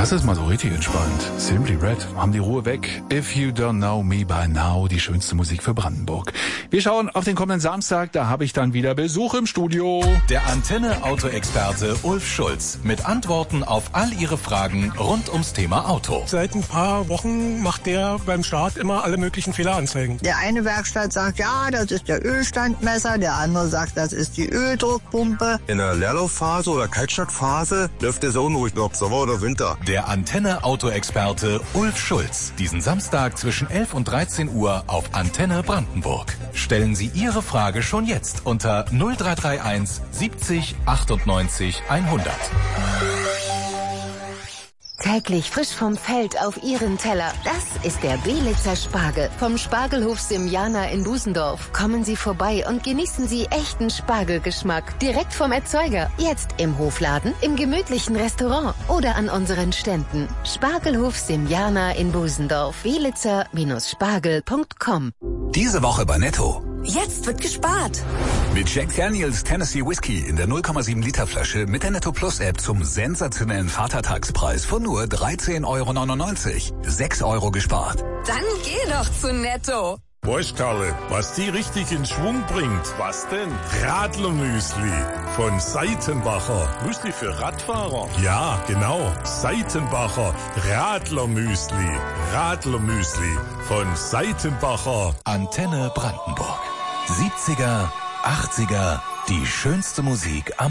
Das ist mal so richtig entspannt. Simply Red, haben die Ruhe weg. If you don't know me by now, die schönste Musik für Brandenburg. Wir schauen auf den kommenden Samstag, da habe ich dann wieder Besuch im Studio. Der Antenne-Auto-Experte Ulf Schulz mit Antworten auf all Ihre Fragen rund ums Thema Auto. Seit ein paar Wochen macht der beim Start immer alle möglichen Fehleranzeigen. Der eine Werkstatt sagt, ja, das ist der Ölstandmesser, der andere sagt, das ist die Öldruckpumpe. In der Leerlaufphase oder Kaltstartphase läuft der so unruhig, ob Sommer oder Winter. Der Antenne-Auto-Experte Ulf Schulz. Diesen Samstag zwischen 11 und 13 Uhr auf Antenne Brandenburg. Stellen Sie Ihre Frage schon jetzt unter 0331 70 98 100. Täglich frisch vom Feld auf Ihren Teller. Das ist der Belitzer Spargel vom Spargelhof Simjana in Busendorf. Kommen Sie vorbei und genießen Sie echten Spargelgeschmack. Direkt vom Erzeuger. Jetzt im Hofladen, im gemütlichen Restaurant oder an unseren Ständen. Spargelhof Simjana in Busendorf. Belitzer-spargel.com. Diese Woche bei Netto. Jetzt wird gespart. Mit Jack Daniels Tennessee Whiskey in der 0,7 Liter Flasche mit der Netto Plus App zum sensationellen Vatertagspreis von nur 13,99 €. 6 € gespart. Dann geh doch zu Netto. Weißt, Karle, was die richtig in Schwung bringt? Was denn? Radlermüsli von Seitenbacher. Müsli für Radfahrer? Ja, genau. Seitenbacher Radlermüsli. Radlermüsli von Seitenbacher. Antenne Brandenburg. 70er, 80er, die schönste Musik am